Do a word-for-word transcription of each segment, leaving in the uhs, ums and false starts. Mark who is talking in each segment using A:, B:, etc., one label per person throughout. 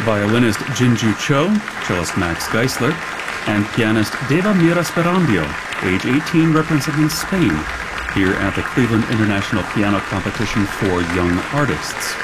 A: violinist Jinju Cho, cellist Max Geisler, and pianist Deva Mira Sperandio, age eighteen, representing Spain, here at the Cleveland International Piano Competition for Young Artists.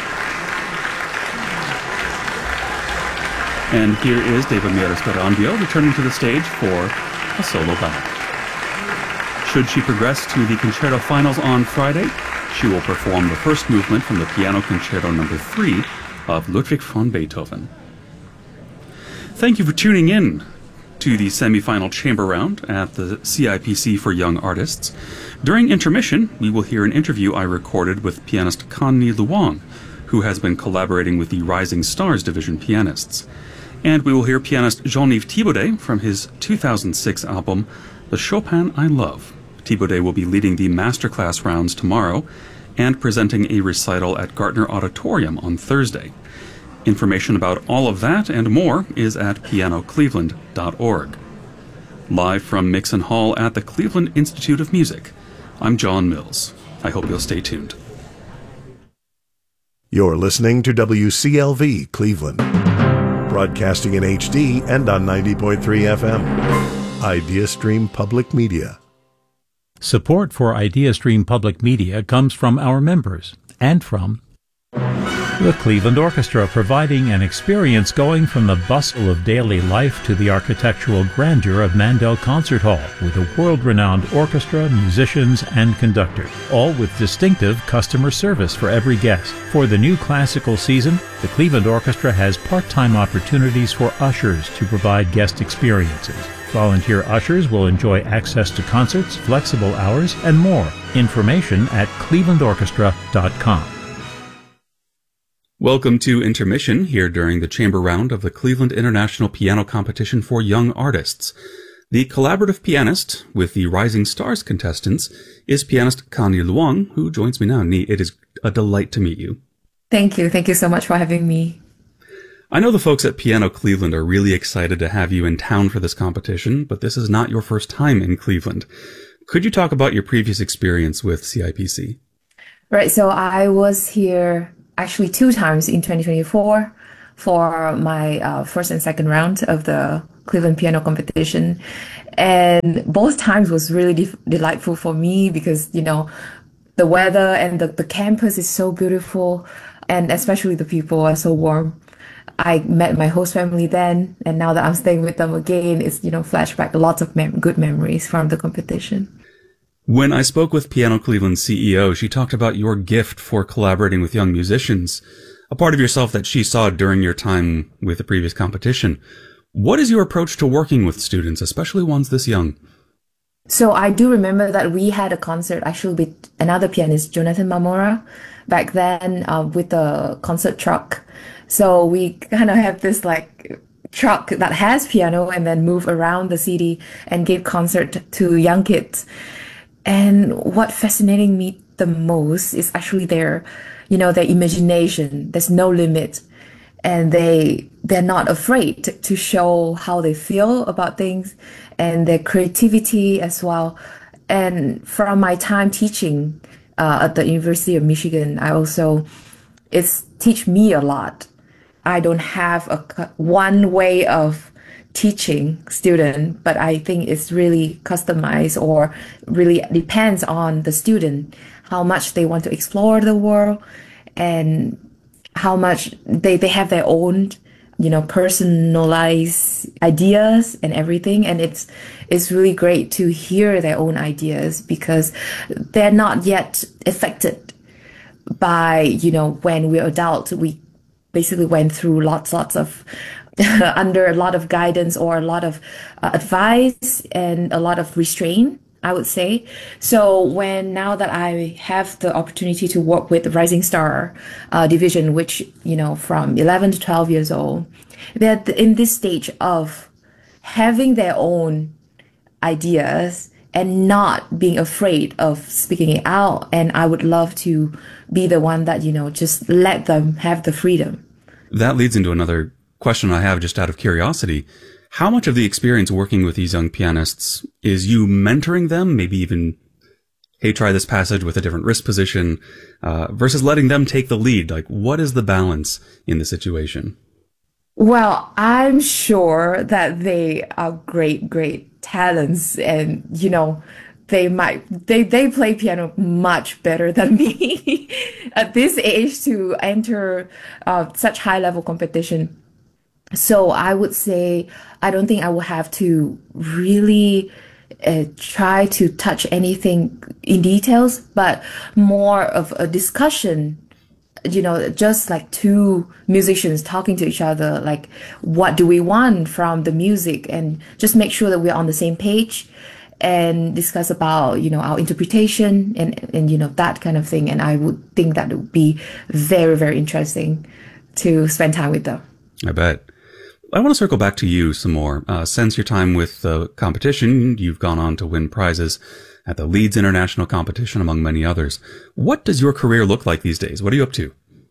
A: And here is Deva Mira Sperandio returning to the stage for a solo bow. Should she progress to the concerto finals on Friday, she will perform the first movement from the Piano Concerto number three of Ludwig van Beethoven. Thank you for tuning in to the semifinal chamber round at the C I P C for Young Artists. During intermission, we will hear an interview I recorded with pianist Connie Luong, who has been collaborating with the Rising Stars Division pianists. And we will hear pianist Jean-Yves Thibaudet from his two thousand six album, The Chopin I Love. Thibaudet will be leading the masterclass rounds tomorrow and presenting a recital at Gartner Auditorium on Thursday. Information about all of that and more is at piano cleveland dot org. Live from Mixon Hall at the Cleveland Institute of Music, I'm John Mills. I hope you'll stay tuned.
B: You're listening to W C L V Cleveland, broadcasting in H D and on ninety point three F M. IdeaStream Public Media.
C: Support for IdeaStream Public Media comes from our members and from the Cleveland Orchestra, providing an experience going from the bustle of daily life to the architectural grandeur of Mandel Concert Hall, with a world-renowned orchestra, musicians, and conductor, all with distinctive customer service for every guest. For the new classical season, the Cleveland Orchestra has part-time opportunities for ushers to provide guest experiences. Volunteer ushers will enjoy access to concerts, flexible hours, and more. Information at cleveland orchestra dot com.
A: Welcome to Intermission, here during the chamber round of the Cleveland International Piano Competition for Young Artists. The collaborative pianist with the Rising Stars contestants is pianist Connie Luong, who joins me now. Nee, it is a delight to meet you.
D: Thank you. Thank you so much for having me.
A: I know the folks at Piano Cleveland are really excited to have you in town for this competition, but this is not your first time in Cleveland. Could you talk about your previous experience with C I P C?
D: Right. So I was here actually two times in twenty twenty-four for my uh, first and second round of the Cleveland Piano Competition. And both times was really de- delightful for me because, you know, the weather and the, the campus is so beautiful, and especially the people are so warm. I met my host family then, and now that I'm staying with them again, it's, you know, flashback, lots of mem- good memories from the competition.
A: When I spoke with Piano Cleveland's C E O, she talked about your gift for collaborating with young musicians, a part of yourself that she saw during your time with the previous competition. What is your approach to working with students, especially ones this young?
D: So I do remember that we had a concert actually with another pianist, Jonathan Mamora, back then uh, with a concert truck. So we kind of have this like truck that has piano and then move around the city and give concert to young kids. And what fascinated me the most is actually their, you know, their imagination. There's no limit. And they, they're not afraid to, to show how they feel about things and their creativity as well. And from my time teaching uh, at the University of Michigan, I also, it's teach me a lot. I don't have a one way of teaching student, but I think it's really customized or really depends on the student, how much they want to explore the world and how much they, they have their own, you know, personalized ideas and everything. And it's, it's really great to hear their own ideas because they're not yet affected by, you know, when we're adults, we basically went through lots, lots of under a lot of guidance or a lot of uh, advice and a lot of restraint, I would say. So when now that I have the opportunity to work with the Rising Star uh, division, which, you know, from eleven to twelve years old, they're in this stage of having their own ideas and not being afraid of speaking it out. And I would love to be the one that, you know, just let them have the freedom.
A: That leads into another question I have just out of curiosity. How much of the experience working with these young pianists is you mentoring them, maybe even, hey, try this passage with a different wrist position, uh, versus letting them take the lead? Like, what is the balance in the situation?
D: Well, I'm sure that they are great, great talents, and you know, they might they they play piano much better than me at this age to enter uh, such high level competition. So I would say I don't think I will have to really uh, try to touch anything in details, but more of a discussion, you know, just like two musicians talking to each other, like what do we want from the music, and just make sure that we're on the same page and discuss about, you know, our interpretation and, and, you know, that kind of thing. And I would think that it would be very, very interesting to spend time with them.
A: I bet. I want to circle back to you some more. Uh, since your time with the competition, you've gone on to win prizes at the Leeds International Competition, among many others. What does your career look like these days? What are you up to?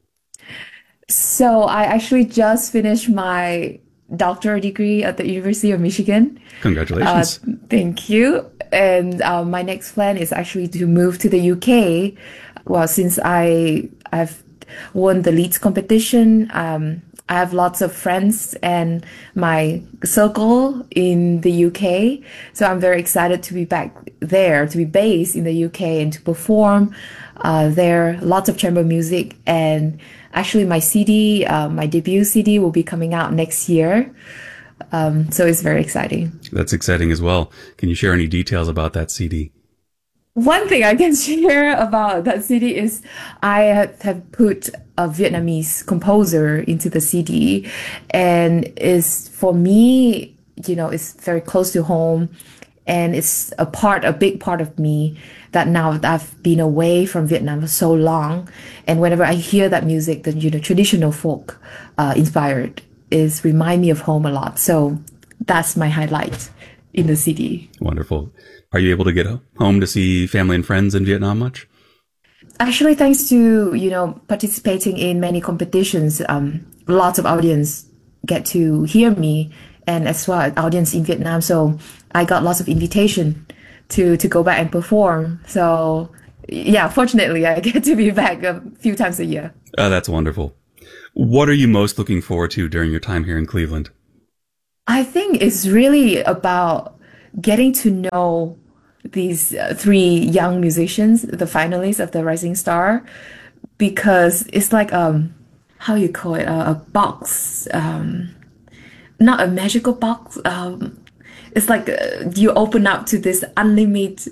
D: So I actually just finished my doctoral degree at the University of Michigan.
A: Congratulations.
D: Uh, thank you. And uh, my next plan is actually to move to the U K. Well, since I, I've won the Leeds competition, um, I have lots of friends and my circle in the U K. So I'm very excited to be back there, to be based in the U K and to perform uh, there. Lots of chamber music. And actually my C D, uh, my debut C D will be coming out next year. Um, so it's very exciting.
A: That's exciting as well. Can you share any details about that C D?
D: One thing I can share about that C D is I have, have put a Vietnamese composer into the C D, and is for me, you know, it's very close to home, and it's a part, a big part of me that now that I've been away from Vietnam for so long, and whenever I hear that music, the you know traditional folk uh, inspired, is remind me of home a lot. So that's my highlight in the C D.
A: Wonderful. Are you able to get home to see family and friends in Vietnam much?
D: Actually, thanks to, you know, participating in many competitions, um, lots of audience get to hear me, and as well audience in Vietnam. So I got lots of invitation to, to go back and perform. So yeah, fortunately, I get to be back a few times a year.
A: Oh, that's wonderful. What are you most looking forward to during your time here in Cleveland?
D: I think it's really about getting to know these uh, three young musicians, the finalists of the Rising Star, because it's like um how you call it uh, a box, um not a magical box. Um, it's like uh, you open up to this unlimited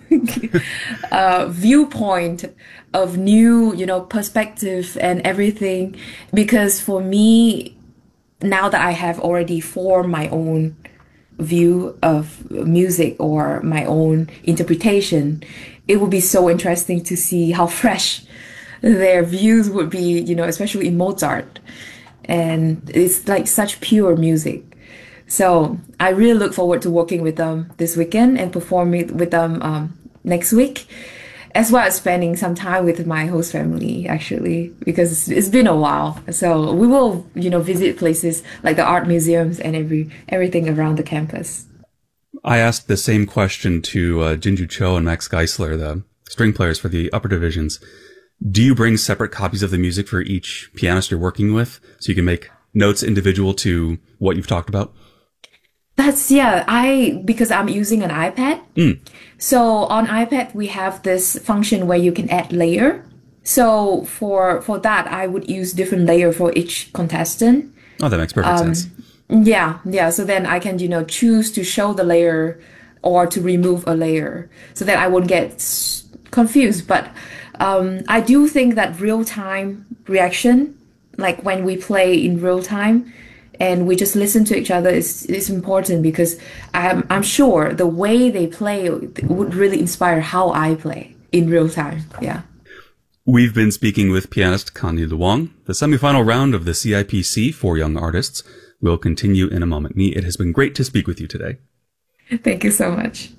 D: uh, viewpoint of new, you know, perspective and everything. Because for me, now that I have already formed my own view of music or my own interpretation, it would be so interesting to see how fresh their views would be, you know, especially in Mozart. And it's like such pure music. So I really look forward to working with them this weekend and performing with them um, next week, as well as spending some time with my host family, actually, because it's, it's been a while. So we will, you know, visit places like the art museums and every everything around the campus.
A: I asked the same question to uh, Jinju Cho and Max Geisler, the string players for the upper divisions. Do you bring separate copies of the music for each pianist you're working with so you can make notes individual to what you've talked about?
D: That's, yeah, I, because I'm using an iPad.
A: Mm.
D: So on iPad, we have this function where you can add layer. So for, for that, I would use different layer for each contestant.
A: Oh, that makes perfect
D: um,
A: sense.
D: Yeah, yeah. So then I can, you know, choose to show the layer or to remove a layer so that I won't get s- confused. But um, I do think that real-time reaction, like when we play in real time, and we just listen to each other is, is important, because I'm, I'm sure the way they play would really inspire how I play in real time. Yeah.
A: We've been speaking with pianist Connie Luong. The semifinal round of the C I P C for young artists will continue in a moment. Nhi, it has been great to speak with you today.
D: Thank you so much.